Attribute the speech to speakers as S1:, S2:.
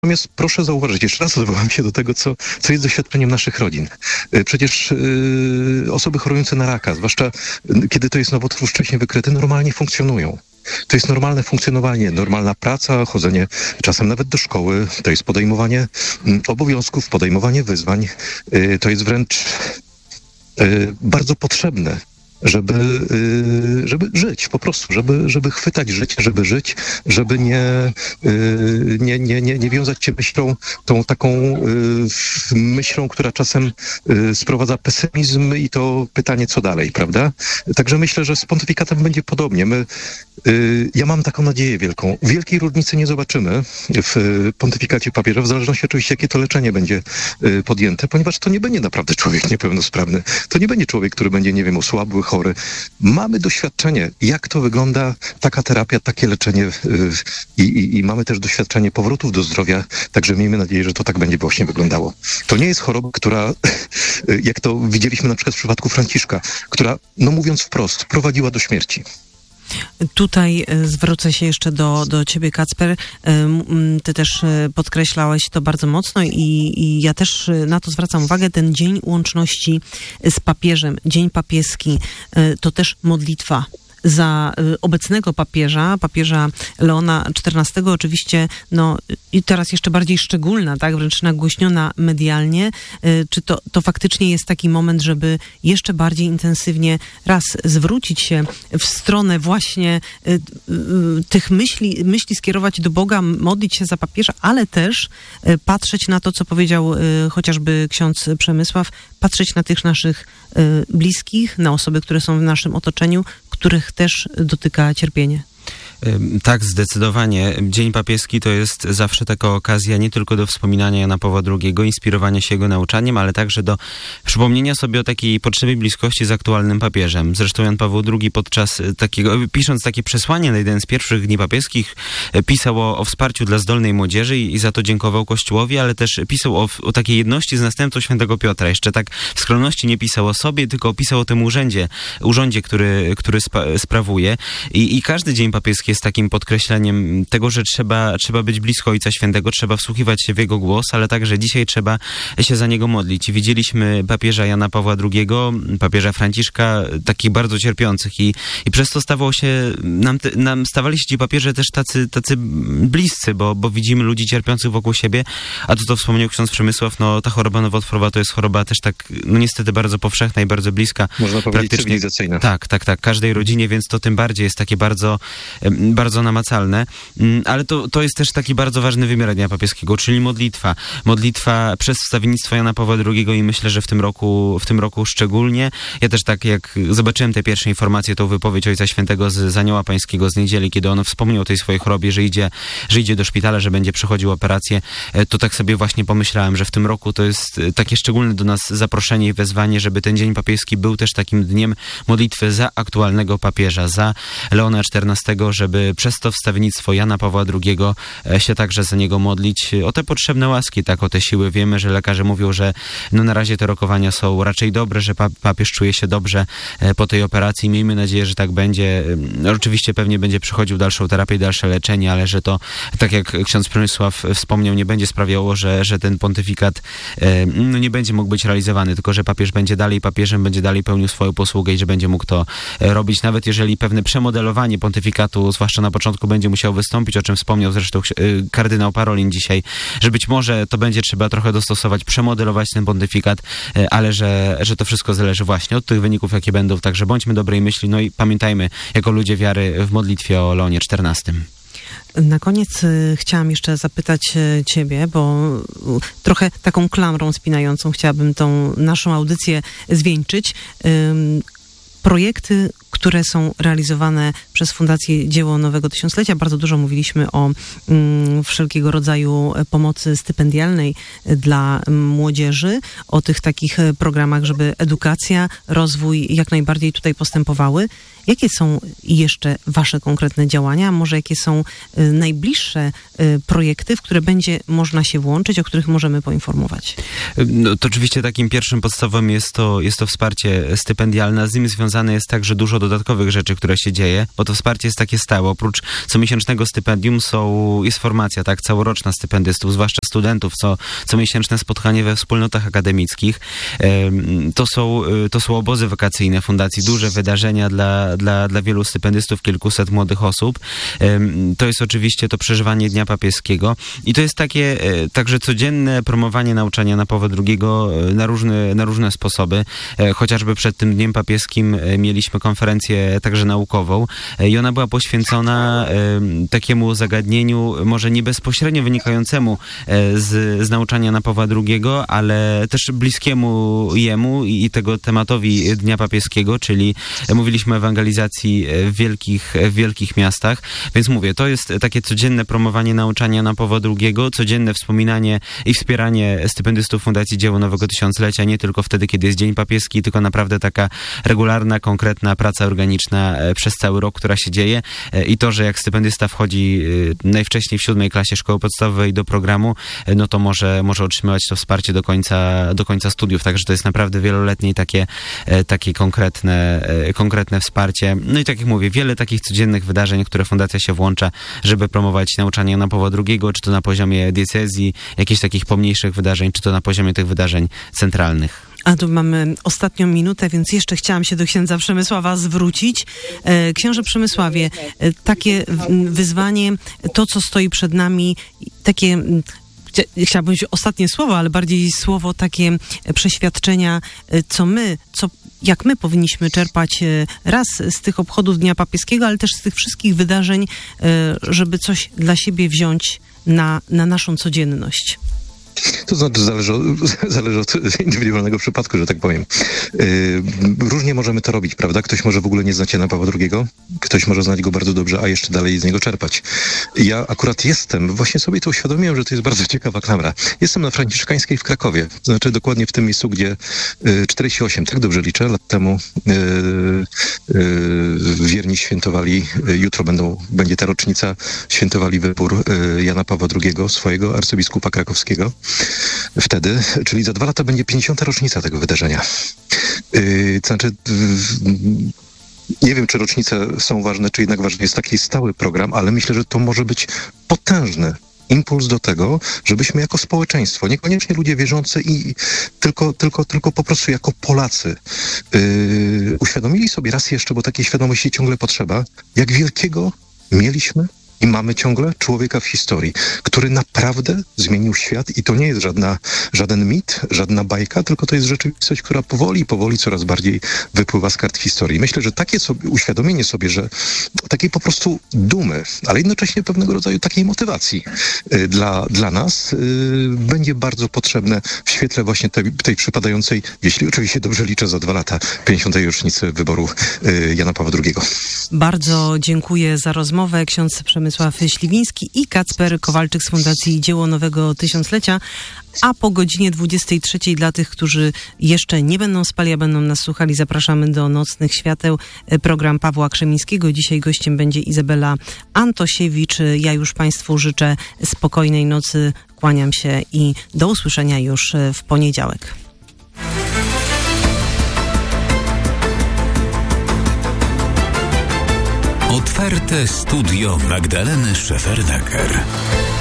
S1: Natomiast proszę zauważyć, jeszcze raz odwołam się do tego, co jest doświadczeniem naszych rodzin. Przecież osoby chorujące na raka, zwłaszcza kiedy to jest nowotwór wcześniej wykryty, normalnie funkcjonują. To jest normalne funkcjonowanie, normalna praca, chodzenie czasem nawet do szkoły, to jest podejmowanie obowiązków, podejmowanie wyzwań. To jest wręcz bardzo potrzebne, żeby żyć po prostu, żeby chwytać życie, żeby żyć, żeby nie wiązać się myślą, tą taką myślą, która czasem sprowadza pesymizm i to pytanie, co dalej, prawda? Także myślę, że z pontyfikatem będzie podobnie. Ja mam taką nadzieję wielką. Wielkiej różnicy nie zobaczymy w pontyfikacie papieża, w zależności oczywiście, jakie to leczenie będzie podjęte, ponieważ to nie będzie naprawdę człowiek niepełnosprawny. To nie będzie człowiek, który będzie, nie wiem, osłabły, chory. Mamy doświadczenie, jak to wygląda, taka terapia, takie leczenie i mamy też doświadczenie powrotów do zdrowia, także miejmy nadzieję, że to tak będzie właśnie wyglądało. To nie jest choroba, która, jak to widzieliśmy na przykład w przypadku Franciszka, która, no mówiąc wprost, prowadziła do śmierci.
S2: Tutaj zwrócę się jeszcze do ciebie, Kacper. Ty też podkreślałeś to bardzo mocno i ja też na to zwracam uwagę. Ten dzień łączności z papieżem, dzień papieski, to też modlitwa za obecnego papieża Leona XIV, oczywiście, no i teraz jeszcze bardziej szczególna, tak, wręcz nagłośniona medialnie. Czy to faktycznie jest taki moment, żeby jeszcze bardziej intensywnie raz zwrócić się w stronę właśnie tych myśli skierować do Boga, modlić się za papieża, ale też patrzeć na to, co powiedział chociażby ksiądz Przemysław, patrzeć na tych naszych bliskich, na osoby, które są w naszym otoczeniu, których też dotyka cierpienie.
S3: Tak, zdecydowanie. Dzień papieski to jest zawsze taka okazja nie tylko do wspominania Jana Pawła II, inspirowania się jego nauczaniem, ale także do przypomnienia sobie o takiej potrzebie bliskości z aktualnym papieżem. Zresztą Jan Paweł II podczas pisząc takie przesłanie na jeden z pierwszych dni papieskich, pisał o wsparciu dla zdolnej młodzieży i za to dziękował Kościołowi, ale też pisał o takiej jedności z następcą świętego Piotra. Jeszcze tak w skromności nie pisał o sobie, tylko pisał o tym urządzie, który sprawuje. I każdy dzień papieski jest takim podkreśleniem tego, że trzeba być blisko Ojca Świętego, trzeba wsłuchiwać się w Jego głos, ale także dzisiaj trzeba się za Niego modlić. Widzieliśmy papieża Jana Pawła II, papieża Franciszka, takich bardzo cierpiących i przez to stawali się ci papieże też tacy bliscy, bo widzimy ludzi cierpiących wokół siebie, a to wspomniał ksiądz Przemysław, no ta choroba nowotworowa to jest choroba też tak, no niestety bardzo powszechna i bardzo bliska.
S1: Można powiedzieć cywilizacyjna.
S3: Tak, każdej rodzinie, więc to tym bardziej jest takie bardzo namacalne, ale to jest też taki bardzo ważny wymiar Dnia Papieskiego, czyli modlitwa. Modlitwa przez wstawiennictwo Jana Pawła II i myślę, że w tym roku szczególnie. Ja też tak jak zobaczyłem te pierwsze informacje, tą wypowiedź Ojca Świętego z Anioła Pańskiego z niedzieli, kiedy on wspomniał o tej swojej chorobie, że idzie do szpitala, że będzie przechodził operację, to tak sobie właśnie pomyślałem, że w tym roku to jest takie szczególne do nas zaproszenie i wezwanie, żeby ten Dzień Papieski był też takim dniem modlitwy za aktualnego papieża, za Leona XIV, żeby przez to wstawiennictwo Jana Pawła II się także za niego modlić o te potrzebne łaski, tak, o te siły. Wiemy, że lekarze mówią, że no na razie te rokowania są raczej dobre, że papież czuje się dobrze po tej operacji. Miejmy nadzieję, że tak będzie. Oczywiście pewnie będzie przechodził dalszą terapię, dalsze leczenie, ale że to, tak jak ksiądz Przemysław wspomniał, nie będzie sprawiało, że ten pontyfikat no nie będzie mógł być realizowany, tylko że papież będzie dalej papieżem, będzie dalej pełnił swoją posługę i że będzie mógł to robić, nawet jeżeli pewne przemodelowanie pontyfikatu, zwłaszcza na początku, będzie musiał wystąpić, o czym wspomniał zresztą kardynał Parolin dzisiaj, że być może to będzie trzeba trochę dostosować, przemodelować ten pontyfikat, ale że to wszystko zależy właśnie od tych wyników, jakie będą, także bądźmy dobrej myśli, no i pamiętajmy jako ludzie wiary w modlitwie o Leonie XIV.
S2: Na koniec chciałam jeszcze zapytać ciebie, bo trochę taką klamrą spinającą chciałabym tą naszą audycję zwieńczyć. Projekty, które są realizowane przez Fundację Dzieło Nowego Tysiąclecia. Bardzo dużo mówiliśmy o wszelkiego rodzaju pomocy stypendialnej dla młodzieży, o tych takich programach, żeby edukacja, rozwój jak najbardziej tutaj postępowały. Jakie są jeszcze wasze konkretne działania? Może jakie są najbliższe projekty, w które będzie można się włączyć, o których możemy poinformować?
S3: No, to oczywiście takim pierwszym podstawowym jest to wsparcie stypendialne. Z nim związane jest także dużo dodatkowych dodatkowych rzeczy, które się dzieje, bo to wsparcie jest takie stałe. Oprócz comiesięcznego stypendium jest formacja, tak, całoroczna stypendystów, zwłaszcza studentów, comiesięczne spotkanie we wspólnotach akademickich. To są obozy wakacyjne fundacji, duże wydarzenia dla wielu stypendystów, kilkuset młodych osób. To jest oczywiście to przeżywanie Dnia Papieskiego i to jest takie także codzienne promowanie nauczania Jana Pawła II na różne sposoby. Chociażby przed tym Dniem Papieskim mieliśmy konferencję także naukową i ona była poświęcona takiemu zagadnieniu, może nie bezpośrednio wynikającemu z nauczania Jana Pawła II, ale też bliskiemu jemu i tego tematowi Dnia Papieskiego, czyli mówiliśmy o ewangelizacji w wielkich miastach, więc mówię, to jest takie codzienne promowanie nauczania Jana Pawła II, codzienne wspominanie i wspieranie stypendystów Fundacji Dzieło Nowego Tysiąclecia, nie tylko wtedy, kiedy jest Dzień Papieski, tylko naprawdę taka regularna, konkretna praca organiczna przez cały rok, która się dzieje i to, że jak stypendysta wchodzi najwcześniej w 7. klasie szkoły podstawowej do programu, no to może otrzymywać to wsparcie do końca studiów, także to jest naprawdę wieloletnie takie konkretne wsparcie. No i tak jak mówię, wiele takich codziennych wydarzeń, które fundacja się włącza, żeby promować nauczanie Jana Pawła II, czy to na poziomie diecezji, jakichś takich pomniejszych wydarzeń, czy to na poziomie tych wydarzeń centralnych.
S2: A tu mamy ostatnią minutę, więc jeszcze chciałam się do księdza Przemysława zwrócić. Księże Przemysławie, takie wyzwanie, to co stoi przed nami, takie... Chciałabym powiedzieć ostatnie słowo, ale bardziej słowo takie przeświadczenia, jak my powinniśmy czerpać raz z tych obchodów Dnia Papieskiego, ale też z tych wszystkich wydarzeń, żeby coś dla siebie wziąć na naszą codzienność.
S1: To znaczy zależy od indywidualnego przypadku, że tak powiem. Różnie możemy to robić, prawda? Ktoś może w ogóle nie znać Jana Pawła II, ktoś może znać go bardzo dobrze, a jeszcze dalej z niego czerpać. Ja akurat właśnie sobie to uświadomiłem, że to jest bardzo ciekawa klamra. Jestem na Franciszkańskiej w Krakowie, to znaczy dokładnie w tym miejscu, gdzie 48, tak dobrze liczę, lat temu wierni świętowali, jutro będzie ta rocznica, świętowali wybór Jana Pawła II, swojego arcybiskupa krakowskiego. Wtedy, czyli za 2 lata będzie 50. rocznica tego wydarzenia. To znaczy, nie wiem, czy rocznice są ważne, czy jednak ważny jest taki stały program, ale myślę, że to może być potężny impuls do tego, żebyśmy jako społeczeństwo, niekoniecznie ludzie wierzący i tylko po prostu jako Polacy, uświadomili sobie raz jeszcze, bo takiej świadomości ciągle potrzeba, jak wielkiego mieliśmy i mamy ciągle człowieka w historii, który naprawdę zmienił świat i to nie jest żaden mit, żadna bajka, tylko to jest rzeczywistość, która powoli coraz bardziej wypływa z kart historii. Myślę, że takie uświadomienie sobie, że takiej po prostu dumy, ale jednocześnie pewnego rodzaju takiej motywacji dla nas będzie bardzo potrzebne w świetle właśnie tej przypadającej, jeśli oczywiście dobrze liczę, za 2 lata 50. rocznicy wyboru Jana Pawła II.
S2: Bardzo dziękuję za rozmowę. Ksiądz Przemysław Śliwiński i Kacper Kowalczyk z Fundacji Dzieło Nowego Tysiąclecia. A po godzinie 23 dla tych, którzy jeszcze nie będą spali, a będą nas słuchali, zapraszamy do Nocnych Świateł. Program Pawła Krzemińskiego. Dzisiaj gościem będzie Izabela Antosiewicz. Ja już Państwu życzę spokojnej nocy. Kłaniam się i do usłyszenia już w poniedziałek.
S4: Otwarte studio Magdaleny Szefernaker.